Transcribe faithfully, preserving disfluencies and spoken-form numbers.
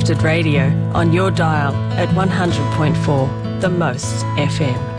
Uplifted Radio on your dial at one hundred point four The Most F M.